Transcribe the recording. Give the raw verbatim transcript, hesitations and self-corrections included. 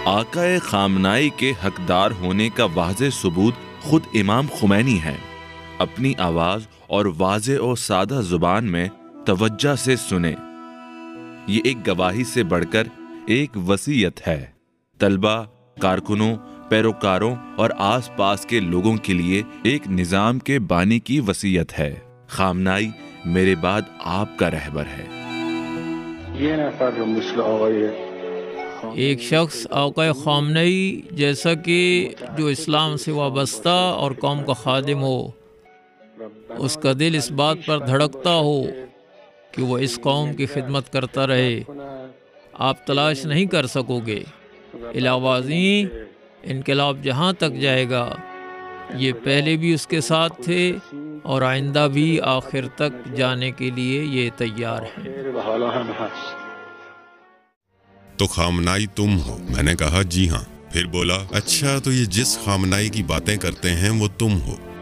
آقائے خامنائی کے حقدار ہونے کا واضح ثبوت خود امام خمینی ہے۔ اپنی آواز اور واضح اور سادہ زبان میں توجہ سے سنیں، یہ ایک گواہی سے بڑھ کر ایک وصیت ہے۔ طلبہ، کارکنوں، پیروکاروں اور آس پاس کے لوگوں کے لیے ایک نظام کے بانی کی وصیت ہے۔ خامنائی میرے بعد آپ کا رہبر ہے۔ یہ نفر مثل آقای ایک شخص آقا خامنئی جیسا کہ جو اسلام سے وابستہ اور قوم کا خادم ہو، اس کا دل اس بات پر دھڑکتا ہو کہ وہ اس قوم کی خدمت کرتا رہے، آپ تلاش نہیں کر سکو گے۔ علاوہ ازیں انقلاب جہاں تک جائے گا، یہ پہلے بھی اس کے ساتھ تھے اور آئندہ بھی آخر تک جانے کے لیے یہ تیار ہیں۔ تو خامنائی تم ہو؟ میں نے کہا جی ہاں۔ پھر بولا اچھا تو یہ جس خامنائی کی باتیں کرتے ہیں وہ تم ہو؟